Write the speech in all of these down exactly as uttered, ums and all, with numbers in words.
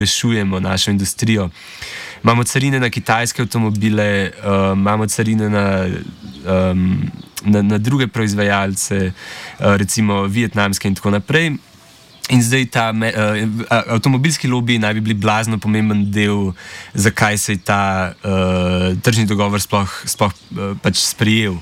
rešujemo našo industrijo. Imamo carine na kitajske avtomobile, uh, imamo carine na, um, na, na druge proizvajalce, uh, recimo vietnamske in tako naprej. In zdaj ta uh, avtomobilski lobby naj bi bili blazno pomemben del, zakaj se je ta uh, tržni dogovor sploh, sploh uh, pač sprejel.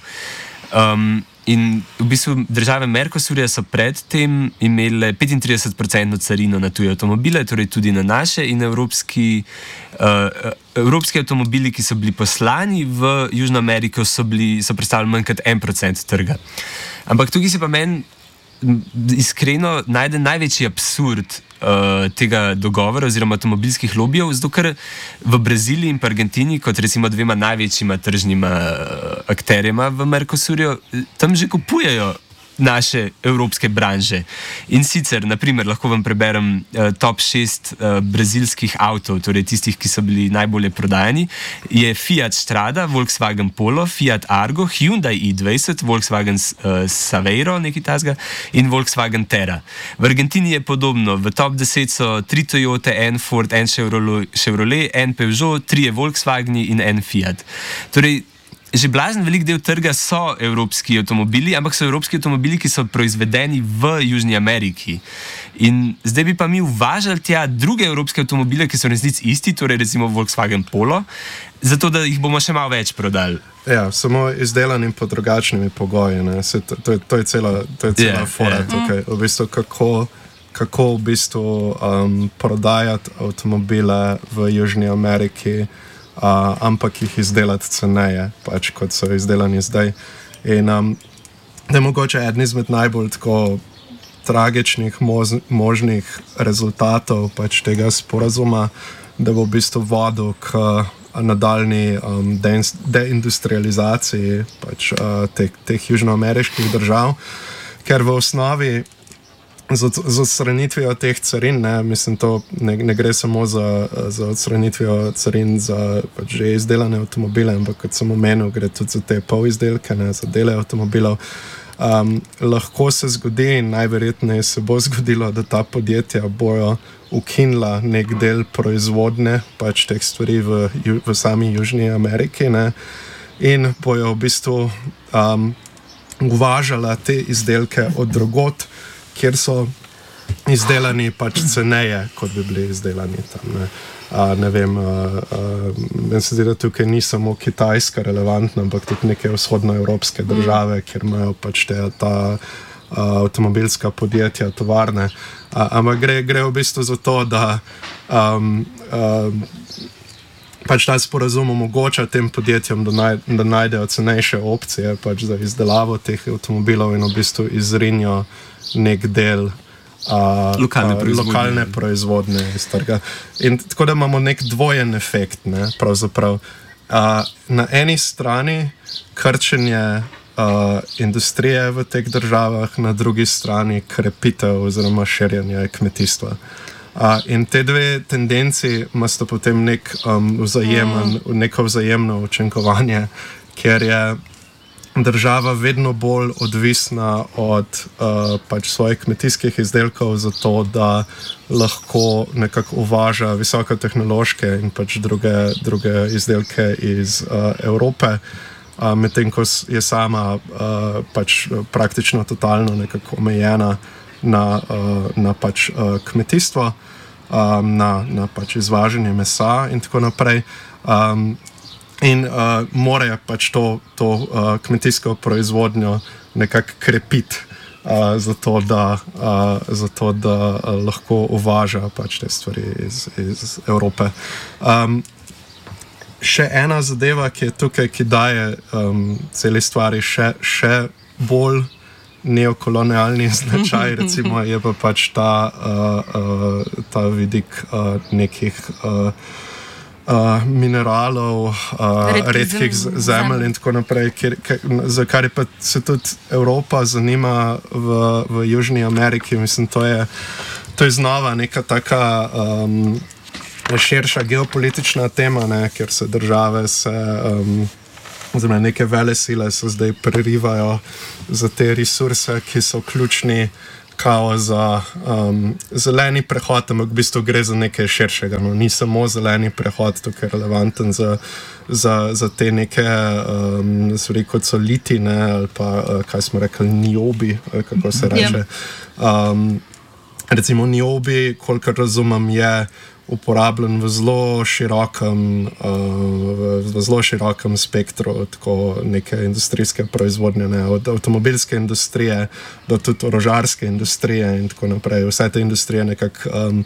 Um, in v bistvu države Mercosurja so predtem imele petintrideset procentov carino na tuje avtomobile, torej tudi na naše, in evropski, uh, evropski avtomobili, ki so bili poslani v Južno Ameriko, so, bili, so predstavljali manj kot en procent trga. Ampak tukaj se pa meni iskreno najde največji absurd uh, tega dogovora oziroma avtomobilskih lobijev, zato ker v Braziliji in Argentini, kot recimo dvema največjima tržnima uh, akterjema v Mercosurju, tam že kupujejo naše evropske branže. In sicer, naprimer, lahko vam preberem uh, top šest uh, brazilskih avtov, torej tistih, ki so bili najbolje prodajani, je Fiat Strada, Volkswagen Polo, Fiat Argo, Hyundai i dvajset, Volkswagen uh, Saveiro, nekaj tasga, in Volkswagen Terra. V Argentini je podobno, v top deset so tri Toyote, en Ford, en Chevrolet, en Peugeot, trije Volkswageni in en Fiat. Torej, že blazen velik del trga so evropski avtomobili, ampak so evropski avtomobili, ki so proizvedeni v Južni Ameriki. In zdaj bi pa mi uvažali tja druge evropske avtomobile, ki so v resnici isti, torej recimo Volkswagen Polo, zato da jih bomo še malo več prodali. Ja, samo izdelanim pod drugačnimi pogoji. Se, to, to, je, to je cela, to je cela yeah, fora yeah. tukaj. V bistvu, kako, kako v bistvu um, prodajati avtomobile v Južni Ameriki, Uh, ampak jih izdelati ceneje, pač kot so izdelani zdaj. In um, da je mogoče eden izmed najbolj tako tragičnih moz, možnih rezultatov pač tega sporazuma, da bo v bistvu vodil k nadaljni um, de, deindustrializaciji pač, uh, teh, teh južnoameriških držav, ker v osnovi Z, z odstranitvijo teh carin, ne, mislim, to ne, ne gre samo za, za odstranitvijo carin za pač že izdelane avtomobile, ampak kot sem omenil, gre tudi za te polizdelke, ne, za dele avtomobilov. Um, lahko se zgodi in najverjetneje se bo zgodilo, da ta podjetja bojo ukinila nek del proizvodne pač teh stvari v, v sami Južni Ameriki, ne, in bojo v bistvu um, uvažala te izdelke od drugot, kjer so izdelani pač ceneje, kot bi bili izdelani tam. Ne, a, ne vem, meni se zdi, da tukaj ni samo Kitajska relevantna, ampak tudi neke vzhodnoevropske države, mm. kjer imajo pač te, ta a, avtomobilska podjetja, tovarne. A, ampak gre, gre v bistvu za to, da um, um, pač ta sporazum omogoča tem podjetjem, da, naj, da najdejo cenejše opcije pač za izdelavo teh avtomobilov in v bistvu izrinijo nek del uh, lokalne uh, proizvodnje, lokalne proizvodnje iz trga. In tako da imamo nek dvojen efekt, ne, pravzaprav. Uh, na eni strani krčenje uh, industrije v teh državah, na drugi strani krepitev oziroma širjenje kmetijstva. Uh, in te dve tendenci imata potem nek, um, vzajemen, neko vzajemno učinkovanje, ker je država vedno bolj odvisna od uh, pač svojih kmetijskih izdelkov, zato da lahko nekako uvaža visokotehnološke in pač druge, druge izdelke iz uh, Evrope, uh, medtem ko je sama uh, pač praktično totalno nekako omejena na, uh, na pač uh, kmetijstvo, um, na, na pač izvažanje mesa in tako naprej. Um, In uh, morajo pač to, to uh, kmetijsko proizvodnjo nekako krepiti, uh, zato da, uh, zato da uh, lahko uvaža pač te stvari iz, iz Evrope. Um, še ena zadeva, ki je tukaj, ki daje um, celi stvari še, še bolj neokolonialni značaj, recimo, je pa pač ta, uh, uh, ta vidik uh, nekih uh, Uh, mineralov, uh, redkih zemelj in tako naprej, kjer, kjer, za kar je pa se tudi Evropa zanima v, v Južni Ameriki. Mislim, to je, to je znova neka taka um, širša geopolitična tema, ne, kjer se države, se, um, oziroma neke velesile se zdaj prerivajo za te resurse, ki so ključni kao za um, zeleni prehod, ampak v bistvu gre za nekaj širšega. No. Ni samo zeleni prehod tukaj relevanten za, za, za te neke um, stvari, kot so litine ali pa, uh, kaj smo rekli, niobi, kako se reče. Um, recimo niobi, kolikor razumem, je uporabljen v zelo širokem, uh, v zelo širokem spektru tako neke industrijske proizvodnje, ne, od avtomobilske industrije do tudi orožarske industrije in tako naprej. Vse te industrije nekako um,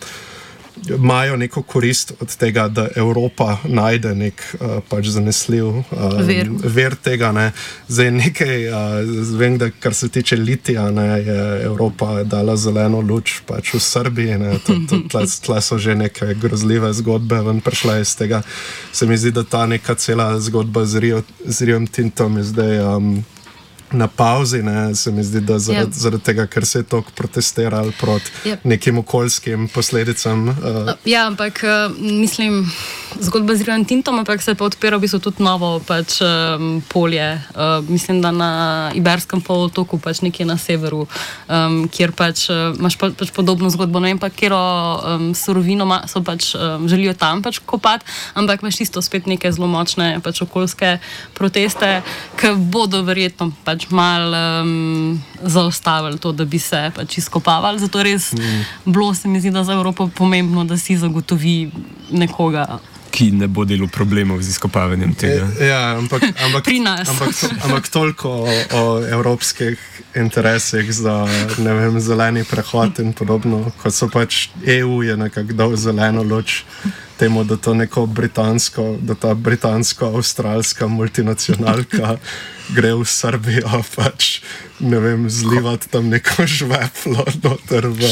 imajo neko korist od tega, da Evropa najde nek uh, pač zanesljiv uh, ver. ver tega. Ne. Zdaj nekaj, uh, vem, da kar se tiče litija, ne, je Evropa dala zeleno luč pač v Srbiji. Ne, to, to, tle, tle so že neke grozljive zgodbe ven prišle iz tega. Se mi zdi, da ta neka cela zgodba z, Rio, z Riom Tintom je zdaj um, na pauzi, ne, se mi zdi, da zaradi, yep. zaradi tega, ker se je toliko protestirali proti yep. nekim okoljskim posledicam. Uh. Ja, ampak mislim, zgodba z Riom Tintom, ampak se pa odpira v bistvu tudi novo pač, um, polje. Uh, mislim, da na Iberskem polotoku, pač nekje na severu, um, kjer pač uh, imaš pa, pač podobno zgodbo. Ne vem pa, kjero um, surovino ma, so pač um, želijo tam pač kopati, ampak imaš isto spet neke zelo močne pač okoljske proteste, ki bodo verjetno pač malo um, zaustavili to, da bi se pač izkopavali. Zato res mm. bilo se mi zdi, da za Evropo pomembno, da si zagotovi nekoga, ki ne bo delal problemov z izkopavanjem tega. E, ja, ampak, ampak, pri nas. Ampak, ampak toliko o, o evropskih interesih za, ne vem, zeleni prehod in podobno, kot so pač E U je nekako dal zeleno luč temu, da to neko britansko, da ta britansko-avstralska multinacionalka gre v Srbijo pač, ne vem, zlivati tam neko žveplo noter v,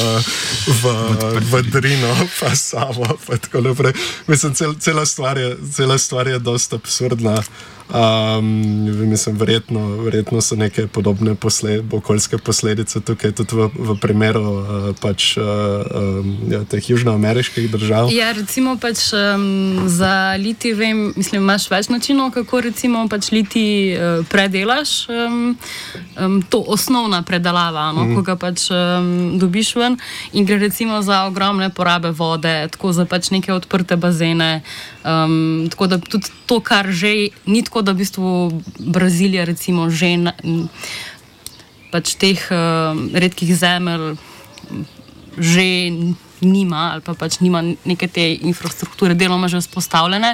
v, v Drino, pa Savo, pa tako naprej. Mislim, cel, cela stvar je, cela stvar je dosta absurdna. Um, mislim, verjetno, verjetno so neke podobne posled, okoljske posledice tukaj tudi v, v primeru uh, pač uh, um, ja, teh južnoameriških držav. Ja, recimo pač um, za litij, vem, mislim, imaš več načinov, kako recimo pač litij uh, predelaš. Um, um, to osnovna predelava, no, mm. ko ga pač um, dobiš ven in gre recimo za ogromne porabe vode, tako za pač neke odprte bazene. Um, tako da tudi to, kar že ni tako, da v bistvu Brazilija recimo že na, pač teh uh, redkih zemelj že nima ali pa pač nima neke te infrastrukture deloma že vzpostavljene,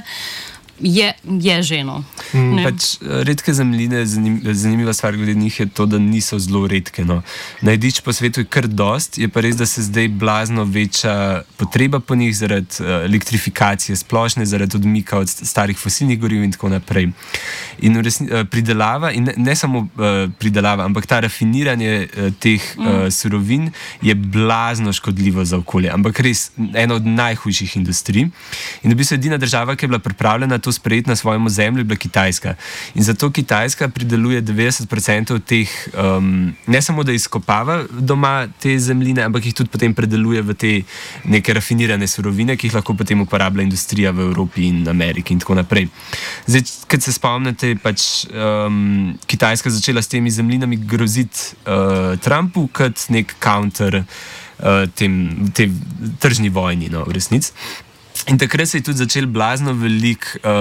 je, je že no. Mm, pač, redke zemljine, zanim, zanimiva stvar glede njih je to, da niso zelo redke. No. Najdič po svetu je kar dost, je pa res, da se zdaj blazno veča potreba po njih zaradi uh, elektrifikacije splošne, zaradi odmika od starih fosilnih goriv in tako naprej. In resni, uh, pridelava, in ne, ne samo uh, pridelava, ampak ta rafiniranje uh, teh mm. uh, surovin je blazno škodljivo za okolje, ampak res ena od najhujših industrij. In v bistvu edina država, ki je bila pripravljena to sprejeti na svojem ozemlju, je bila Kitajska. In zato Kitajska prideluje devetdeset procentov teh, um, ne samo da izkopava doma te zemljine, ampak jih tudi potem predeluje v te neke rafinirane surovine, ki jih lahko potem uporablja industrija v Evropi in Ameriki in tako naprej. Zdaj, kad se spomnite, pač um, Kitajska začela s temi zemljinami groziti uh, Trumpu kot nek counter uh, tem, te tržni vojni, no, v resnici. In takrat se je tudi začel blazno velik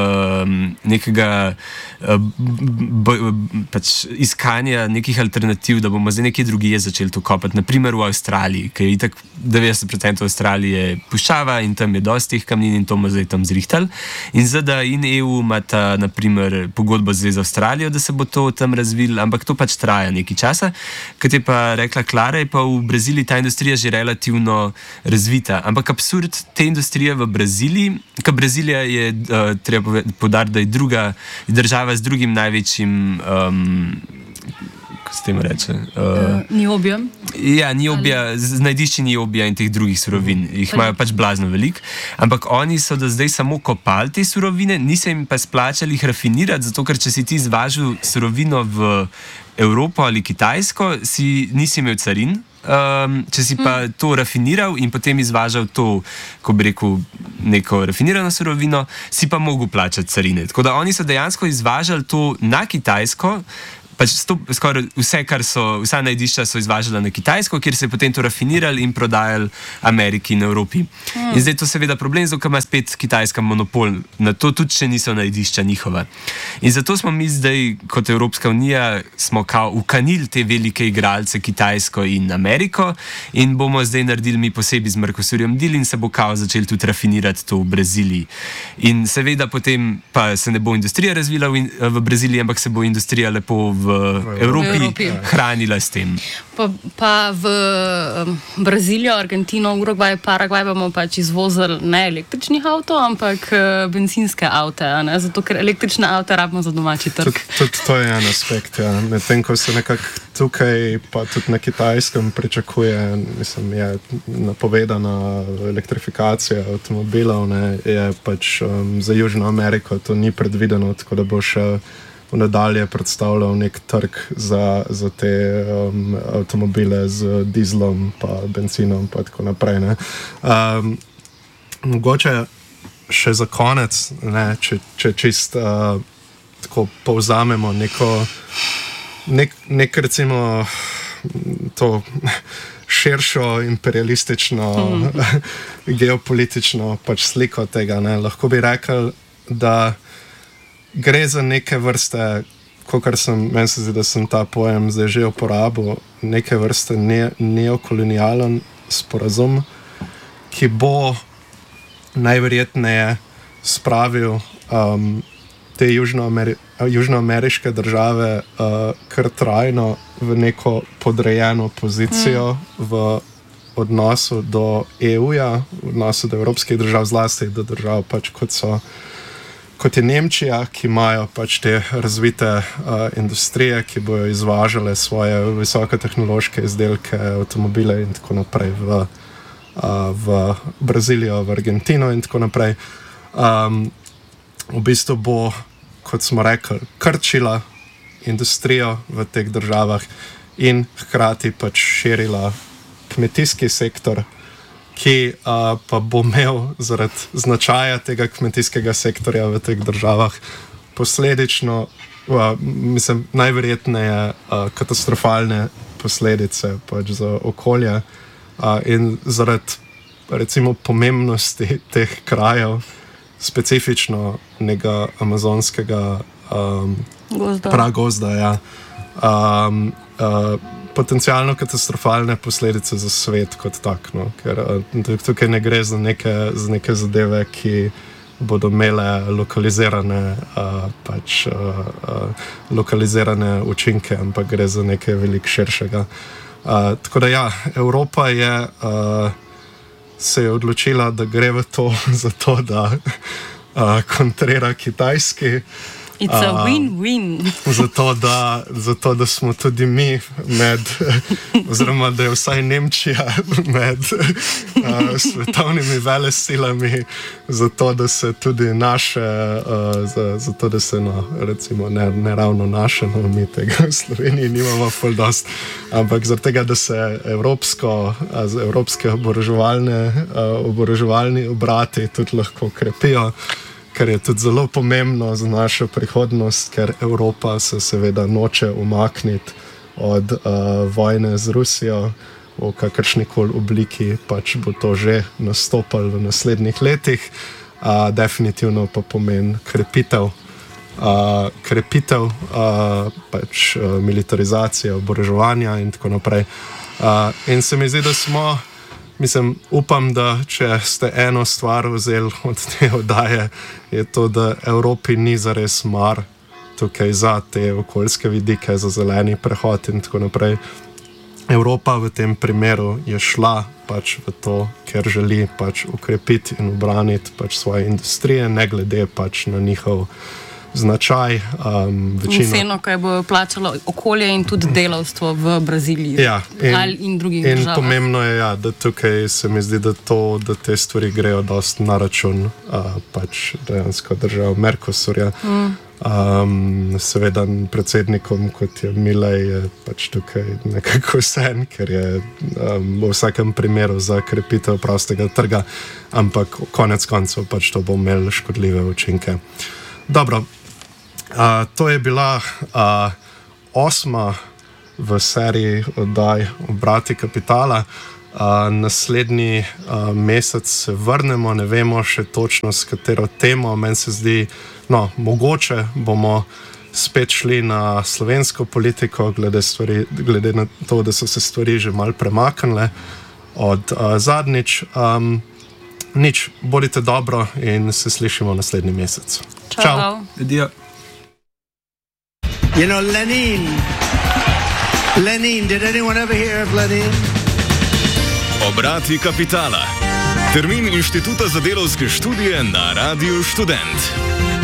um, nekega uh, b, b, pač iskanja nekih alternativ, da bomo zdaj nekje drugje začeli to kopati. Naprimer v Avstraliji, ker je itak devetdeset procentov Avstralije puščava in tam je dosti teh kamnin in to bomo zdaj tam zrihtali. In Z D A in E U imata naprimer pogodbo zdaj z Avstralijo, da se bo to tam razvilo, ampak to pač traja nekaj časa. Kot je pa rekla Klara, je pa v Braziliji ta industrija že relativno razvita. Ampak absurd te industrije v Braziliji, ker Brazilija je, uh, treba poudariti, da je druga država z drugim največjim, um, kako se temu reče? Uh, uh, Niobija. Ja, Niobija, z najdišči Niobija in teh drugih surovin. Jih imajo pač blazno veliko. Ampak oni so do zdaj samo kopali te surovine, niso jim pa splačali jih rafinirati, zato ker če si ti izvažil surovino v Evropo ali Kitajsko, si nisi imel carin. Um, če si pa to rafiniral in potem izvažal to, ko bi rekel, neko rafinirano surovino, si pa mogel plačati carine. Tako da oni so dejansko izvažali to na Kitajsko pač sto, skoraj vse, kar so, vsa najdišča so izvažala na Kitajsko, kjer se je potem to rafinirali in prodajali Ameriki in Evropi. Mm. In zdaj to seveda problem, zato ima spet Kitajska monopol na to, tudi če niso najdišča njihova. In zato smo mi zdaj, kot Evropska unija, smo kao ukanili te velike igralce Kitajsko in Ameriko in bomo zdaj naredili mi posebej z Mercosurjem deal in se bo kao začeli tudi rafinirati to v Braziliji. In seveda potem pa se ne bo industrija razvila v, v Braziliji, ampak se bo industrija lepo v, v Evropi, Evropi hranila s tem. Pa, pa v um, Brazilijo, Argentino, Urugvaj, Paragvaj bomo pač izvozili ne električnih avtov, ampak uh, benzinske avte, ne? Zato ker električne avte rabimo za domači trg. Tudi, tudi to je en aspekt, ja. Medtem ko se nekako tukaj, pa tudi na Kitajskem pričakuje, mislim, je napovedana elektrifikacija avtomobilov, ne, je pač um, za Južno Ameriko to ni predvideno, tako da bo še v nadalje predstavljal nek trg za, za te um, avtomobile z dizlom, pa benzinom, pa tako naprej. Ne. Um, mogoče še za konec, ne, če, če čist uh, tako povzamemo neko, nek, nek recimo to širšo imperialistično, mm. geopolitično pač sliko tega. Ne. Lahko bi rekel, da gre za neke vrste, kakor sem, meni se zdi, da sem ta pojem zdaj že uporabil, neke vrste ne, neokolonialen sporazum, ki bo najverjetneje spravil um, te južnoameri, južnoameriške države uh, kar trajno v neko podrejeno pozicijo mm. v odnosu do E U-ja, v odnosu do evropskih držav, zlasti do držav pač kot so kot je Nemčija, ki imajo pač te razvite uh, industrije, ki bojo izvažale svoje visokotehnološke izdelke, avtomobile in tako naprej v, uh, v Brazilijo, v Argentino in tako naprej. Um, v bistvu bo, kot smo rekli, krčila industrijo v teh državah in hkrati pač širila kmetijski sektor, ki uh, pa bo imel zaradi značaja tega kmetijskega sektorja v teh državah posledično, uh, mislim, najverjetneje uh, katastrofalne posledice pač za okolje uh, in zaradi recimo pomembnosti teh krajev, specifično nekega amazonskega um, pragozda, ja, um, uh, potencialno katastrofalne posledice za svet kot tak, no? Ker uh, tukaj ne gre za neke, za neke zadeve, ki bodo imele lokalizirane, uh, pač, uh, uh, lokalizirane učinke, ampak gre za nekaj veliko širšega. Uh, tako da ja, Evropa je uh, se je odločila, da gre v to zato, da uh, kontrira Kitajski. It's a win-win. Zato da, zato, da smo tudi mi med, oziroma da je vsaj Nemčija med uh, svetovnimi velesilami, zato da se tudi naše, uh, za, zato da se, no, recimo, ne, ne ravno naše, no, mi tega v Sloveniji nimamo ful dost, ampak zaradi tega, da se evropsko, uh, evropske oboroževalne, uh, oboroževalni obrati tudi lahko krepijo, kar je tudi zelo pomembno za našo prihodnost, ker Evropa se seveda noče umakniti od uh, vojne z Rusijo v kakršnikoli obliki, pač bo to že nastopalo v naslednjih letih, uh, definitivno pa pomeni krepitev, uh, krepitev uh, pač uh, militarizacije, oboroževanja in tako naprej. Uh, in se mi zdi, da smo Mislim, upam, da če ste eno stvar vzeli od te oddaje, je to, da Evropi ni zares mar tukaj za te okoljske vidike, za zeleni prehod in tako naprej. Evropa v tem primeru je šla pač v to, ker želi pač ukrepiti in obraniti pač svoje industrije, ne glede pač na njihov značaj. Um, večino... Vseeno, kaj bo plačalo okolje in tudi delavstvo v Braziliji, ja, in, in drugih in državah. In pomembno je, ja, da tukaj se mi zdi, da, to, da te stvari grejo dost na račun uh, pač dejansko držav Mercosurja. Mm. Um, seveda predsednikom, kot je Milei, je pač tukaj nekako sen, ker je um, v vsakem primeru za krepitev prostega trga, ampak konec koncev pač to bo imelo škodljive učinke. Dobro. Uh, to je bila uh, osma v seriji oddaj Obrati kapitala. Uh, naslednji uh, mesec se vrnemo, ne vemo še točno s katero temo. Meni se zdi, no, mogoče bomo spet šli na slovensko politiko, glede, stvari, glede na to, da so se stvari že mal premaknile od uh, zadnjič. Um, nič, bodite dobro in se slišimo naslednji mesec. Čau. Čau. Adijo. You know, Lenin. Lenin, did anyone ever hear of Lenin? Obrati kapitala. Termin Inštituta za delavske študije na Radiu Študent.